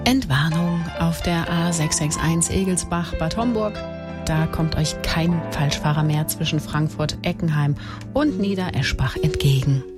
Entwarnung auf der A661 Egelsbach-Bad Homburg. Da kommt euch kein Falschfahrer mehr zwischen Frankfurt, Eckenheim und Niedereschbach entgegen.